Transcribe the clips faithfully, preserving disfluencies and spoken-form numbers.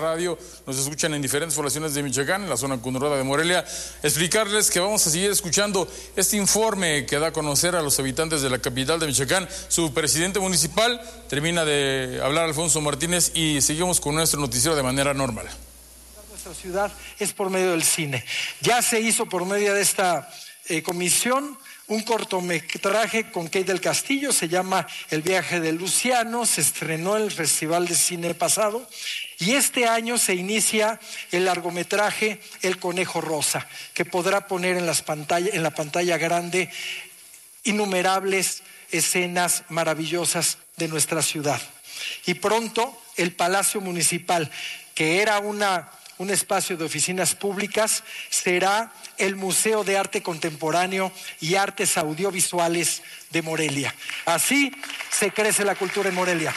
radio, nos escuchan en diferentes poblaciones de Michoacán, en la zona conurbada de Morelia. Explicarles que vamos a seguir escuchando este informe que da a conocer a los habitantes de la capital de Michoacán. Su presidente municipal termina de hablar, Alfonso Martínez, y seguimos con nuestro noticiero de manera normal. Nuestra ciudad es por medio del cine. Ya se hizo por medio de esta eh, comisión un cortometraje con Kate del Castillo, se llama El viaje de Luciano, se estrenó en el Festival de Cine pasado y este año se inicia el largometraje El Conejo Rosa, que podrá poner en, las pantallas, en la pantalla grande innumerables escenas maravillosas de nuestra ciudad. Y pronto el Palacio Municipal, que era una... un espacio de oficinas públicas, será el Museo de Arte Contemporáneo y Artes Audiovisuales de Morelia. Así se crece la cultura en Morelia.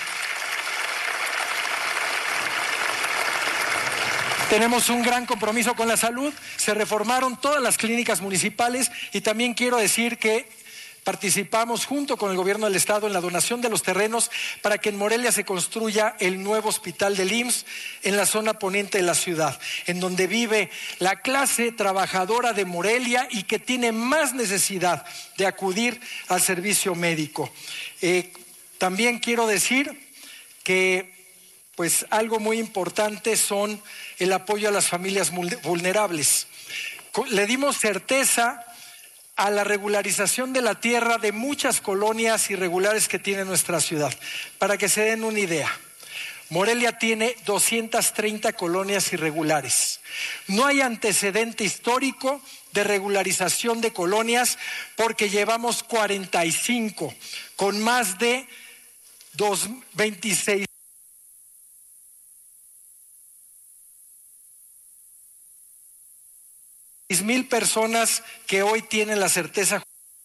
Tenemos un gran compromiso con la salud, se reformaron todas las clínicas municipales y también quiero decir que participamos junto con el gobierno del estado en la donación de los terrenos para que en Morelia se construya el nuevo hospital del I M S S en la zona poniente de la ciudad, en donde vive la clase trabajadora de Morelia y que tiene más necesidad de acudir al servicio médico. Eh, también quiero decir que pues algo muy importante son el apoyo a las familias vulnerables. Le dimos certeza a la regularización de la tierra de muchas colonias irregulares que tiene nuestra ciudad. Para que se den una idea, Morelia tiene doscientas treinta colonias irregulares. No hay antecedente histórico de regularización de colonias porque llevamos cuarenta y cinco con más de veintiséis mil personas que hoy tienen la certeza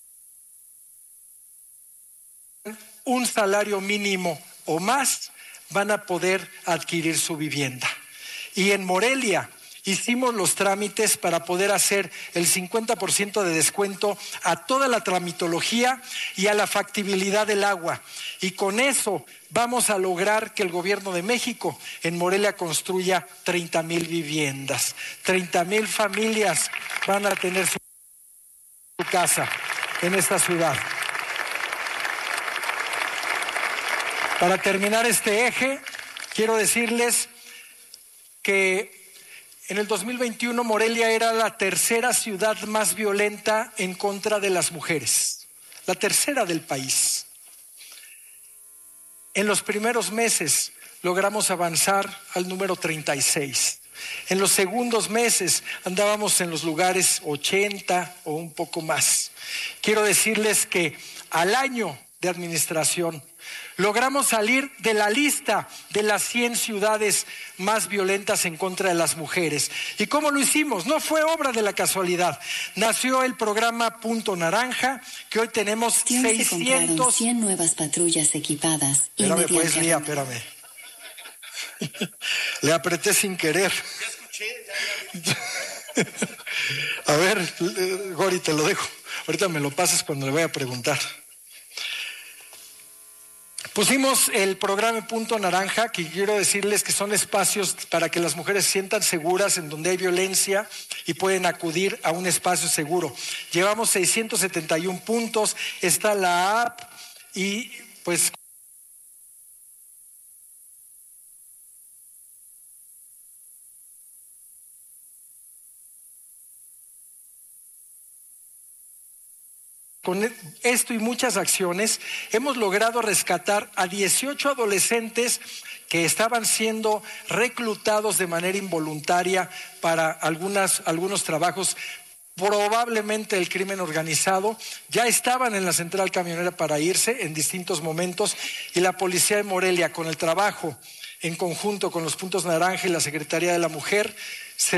un salario mínimo o más van a poder adquirir su vivienda. Y en Morelia hicimos los trámites para poder hacer el cincuenta por ciento de descuento a toda la tramitología y a la factibilidad del agua. Y con eso vamos a lograr que el gobierno de México en Morelia construya treinta mil viviendas. treinta mil familias van a tener su casa en esta ciudad. Para terminar este eje, quiero decirles que en el dos mil veintiuno Morelia era la tercera ciudad más violenta en contra de las mujeres, la tercera del país. En los primeros meses logramos avanzar al número treinta y seis. En los segundos meses andábamos en los lugares ochenta o un poco más. Quiero decirles que al año de administración logramos salir de la lista de las cien ciudades más violentas en contra de las mujeres. ¿Y cómo lo hicimos? No fue obra de la casualidad. Nació el programa Punto Naranja, que hoy tenemos seiscientos... cien nuevas patrullas equipadas. Espérame pues, Lía, espérame. Le apreté sin querer. Ya escuché, ya, ya. A ver, Gori, te lo dejo. Ahorita me lo pasas cuando le voy a preguntar. Pusimos el programa Punto Naranja, que quiero decirles que son espacios para que las mujeres se sientan seguras en donde hay violencia y pueden acudir a un espacio seguro. Llevamos seiscientos setenta y uno puntos, está la app y pues... Con esto y muchas acciones hemos logrado rescatar a dieciocho adolescentes que estaban siendo reclutados de manera involuntaria para algunas, algunos trabajos, probablemente el crimen organizado. Ya estaban en la central camionera para irse en distintos momentos y la policía de Morelia, con el trabajo en conjunto con los Puntos Naranja y la Secretaría de la Mujer, se